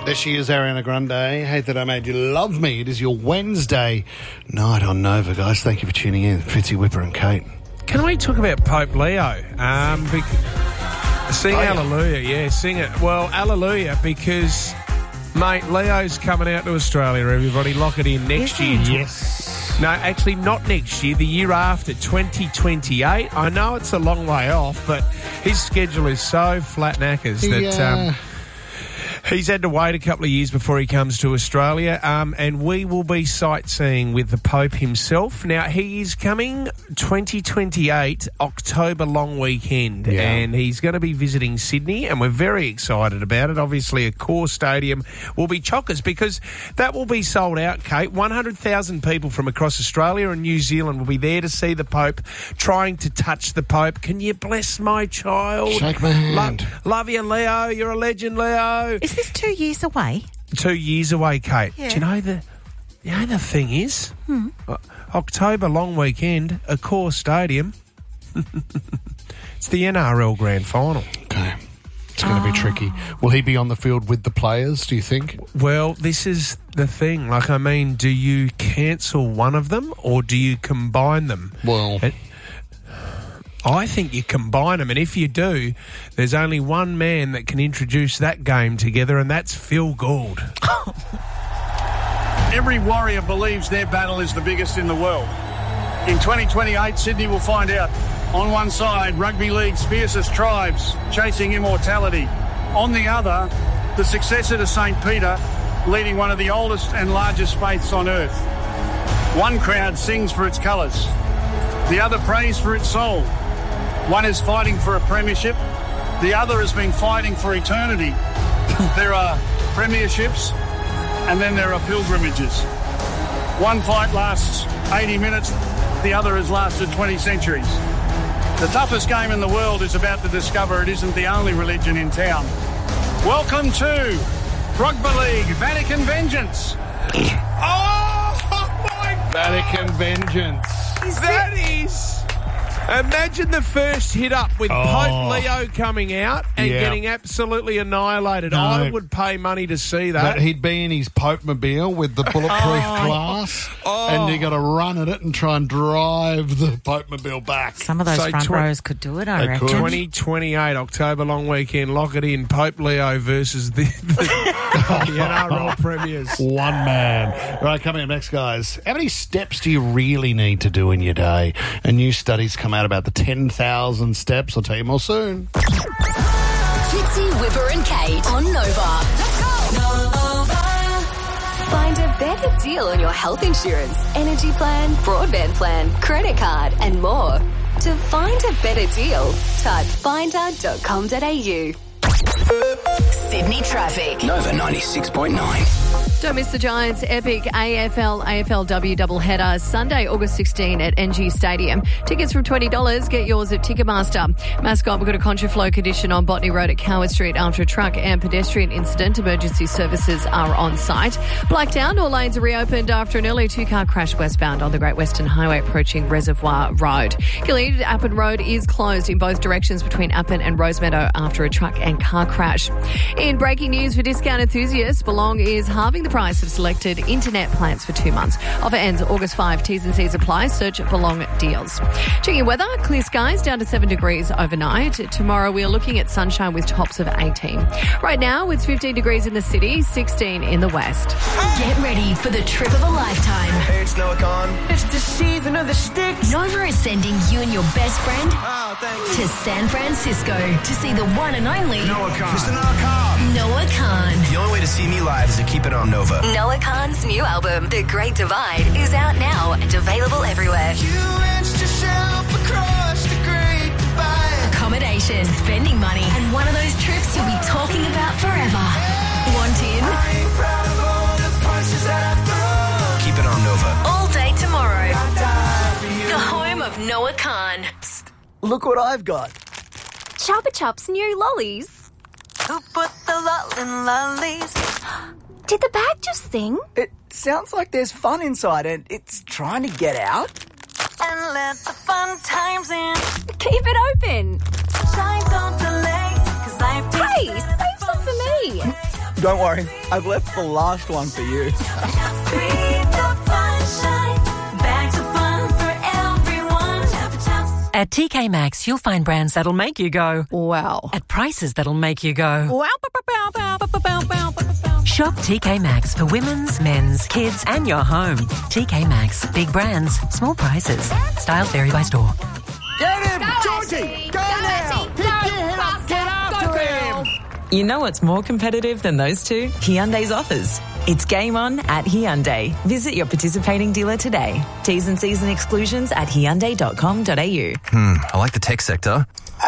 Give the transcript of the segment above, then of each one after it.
There she is, Ariana Grande. Hate That I Made You Love Me. It is your Wednesday night on Nova, guys. Thank you for tuning in. Fitzy, Whipper and Kate. Can we talk about Pope Leo? Sing Hallelujah, sing it. Well, Hallelujah, because, mate, Leo's coming out to Australia, everybody. Lock it in next year. Yes. No, actually not next year, the year after, 2028. I know it's a long way off, but his schedule is so flat knackers that... He's had to wait a couple of years before he comes to Australia, and we will be sightseeing with the Pope himself. Now, he is coming 2028, October long weekend, and he's going to be visiting Sydney, and we're very excited about it. Obviously, Accor Stadium will be chockers because that will be sold out, Kate. 100,000 people from across Australia and New Zealand will be there to see the Pope, trying to touch the Pope. Can you bless my child? Shake my hand. Love you, Leo. You're a legend, Leo. Is this 2 years away? 2 years away, Kate. Yeah. Do you know the thing is? October long weekend, Accor Stadium. It's the NRL Grand Final. Okay. It's going to be tricky. Will he be on the field with the players, do you think? Well, this is the thing. Like, I mean, do you cancel one of them or do you combine them? Well... I think you combine them, and if you do, there's only one man that can introduce that game together, and that's Phil Gould. Every warrior believes their battle is the biggest in the world. In 2028, Sydney will find out. On one side, rugby league's fiercest tribes chasing immortality. On the other, the successor to St. Peter, leading one of the oldest and largest faiths on earth. One crowd sings for its colours. The other prays for its soul. One is fighting for a premiership. The other has been fighting for eternity. There are premierships and then there are pilgrimages. One fight lasts 80 minutes. The other has lasted 20 centuries. The toughest game in the world is about to discover it isn't the only religion in town. Welcome to Rugby League Vatican Vengeance. Oh, my God! Vatican Vengeance. That is... Imagine the first hit up with Pope Leo coming out and getting absolutely annihilated. No. I would pay money to see that. But he'd be in his Pope-mobile with the bulletproof glass, and you got to run at it and try and drive the Pope-mobile back. Some of those front rows could do it, I reckon. 2028, October long weekend. Lock it in. Pope Leo versus the NRL Premiers. One man. Right, coming up next, guys. How many steps do you really need to do in your day? A new study's come out about the 10,000 steps. I'll tell you more soon. Fitzy, Whipper and Kate on Nova. Let's go! Nova. Find a better deal on your health insurance, energy plan, broadband plan, credit card and more. To find a better deal, type finder.com.au. Sydney traffic. Nova 96.9. Don't miss the Giants' epic AFLW doubleheader Sunday, August 16 at NG Stadium. Tickets from $20. Get yours at Ticketmaster. Mascot, we've got a contraflow condition on Botany Road at Coward Street after a truck and pedestrian incident. Emergency services are on site. Blacktown, all lanes are reopened after an early two-car crash westbound on the Great Western Highway approaching Reservoir Road. Gilead, Appin Road is closed in both directions between Appin and Rosemeadow after a truck and car crash. In breaking news for discount enthusiasts, Belong is halving the price of selected internet plans for 2 months. Offer ends August 5. T's and C's apply. Search Belong deals. Checking weather, clear skies down to 7 degrees overnight. Tomorrow we are looking at sunshine with tops of 18. Right now it's 15 degrees in the city, 16 in the west. Get ready for the trip of a lifetime. Hey, it's Noah Khan. It's the season of the sticks. Nova is sending you and your best friend to San Francisco to see the one and only Noah Khan. Mr. Noah Khan. Noah Khan. The only way to see me live is to keep it on Nova. Noah Khan's new album, The Great Divide, is out now and available everywhere. Accommodation, spending money, and one of those trips you'll be talking about forever. Want in? Keep it on Nova. All day tomorrow. The home of Noah Khan. Look what I've got. Chupa Chups new lollies. Who put the lull in lollies? Did the bag just sing? It sounds like there's fun inside and it's trying to get out. And let the fun times in. Keep it open. Shine, don't delay, 'cause life takes Hey, save some for me. Don't worry, I've left the last one for you. At TK Maxx, you'll find brands that'll make you go, wow, at prices that'll make you go, wow. Shop TK Maxx for women's, men's, kids, and your home. TK Maxx. Big brands, small prices. Styles vary by store. Get him! Georgie! Go now! Pick your head up! Get after him! You know what's more competitive than those two? Hyundai's offers. It's game on at Hyundai. Visit your participating dealer today. T's and C's and exclusions at hyundai.com.au. I like the tech sector.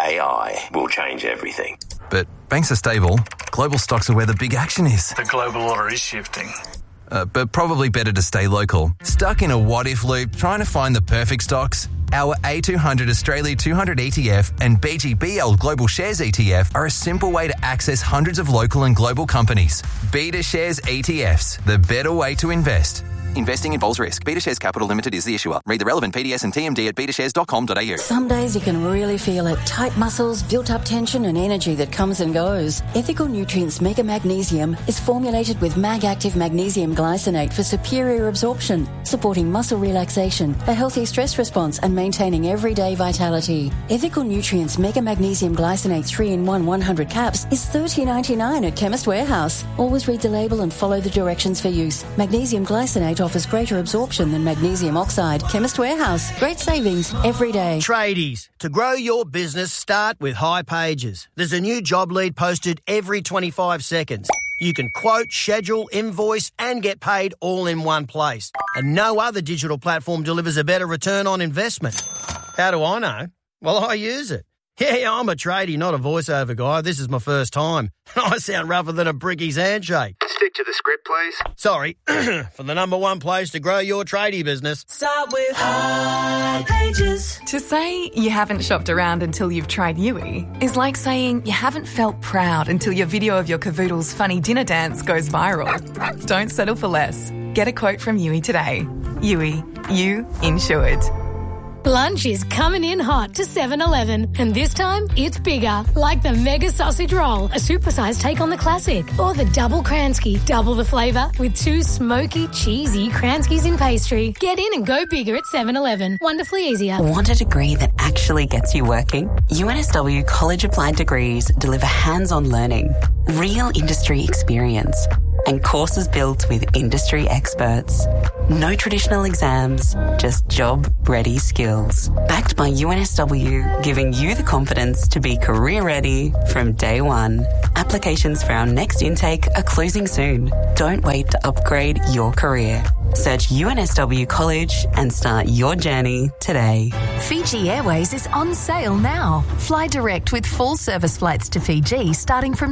AI will change everything. But banks are stable. Global stocks are where the big action is. The global order is shifting. But probably better to stay local. Stuck in a what-if loop trying to find the perfect stocks? Our A200 Australia 200 ETF and BGBL Global Shares ETF are a simple way to access hundreds of local and global companies. Beta Shares ETFs, the better way to invest. Investing involves risk. Beta Shares Capital Limited is the issuer. Read the relevant PDS and TMD at betashares.com.au. Some days you can really feel it. Tight muscles, built-up tension and energy that comes and goes. Ethical Nutrients Mega Magnesium is formulated with MagActive Magnesium Glycinate for superior absorption, supporting muscle relaxation, a healthy stress response and maintaining everyday vitality. Ethical Nutrients Mega Magnesium Glycinate 3-in-1 100 caps is $30.99 at Chemist Warehouse. Always read the label and follow the directions for use. Magnesium Glycinate offers greater absorption than magnesium oxide. Chemist Warehouse. Great savings every day. Tradies, to grow your business, start with High Pages. There's a new job lead posted every 25 seconds. You can quote, schedule, invoice and get paid all in one place. And no other digital platform delivers a better return on investment. How do I know? Well, I use it. Yeah, I'm a tradie, not a voiceover guy. This is my first time. I sound rougher than a bricky's handshake. Stick to the script, please. Sorry. For the number one place to grow your tradie business. Start with High Pages. To say you haven't shopped around until you've tried Yui is like saying you haven't felt proud until your video of your cavoodle's funny dinner dance goes viral. Don't settle for less. Get a quote from Yui today. Yui, you insured. Lunch is coming in hot to 7-Eleven, and this time it's bigger, like the Mega Sausage Roll, a supersized take on the classic, or the Double Kransky, double the flavour with 2 smoky, cheesy Kranskys in pastry. Get in and go bigger at 7-Eleven. Wonderfully easier. Want a degree that actually gets you working? UNSW College Applied Degrees deliver hands-on learning, real industry experience, and courses built with industry experts. No traditional exams, just job-ready skills. Backed by UNSW, giving you the confidence to be career-ready from day one. Applications for our next intake are closing soon. Don't wait to upgrade your career. Search UNSW College and start your journey today. Fiji Airways is on sale now. Fly direct with full service flights to Fiji starting from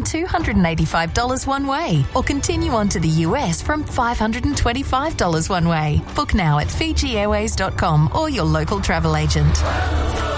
$285 one way, or continue on to the US from $525 one way. Book now at FijiAirways.com or your local travel agent.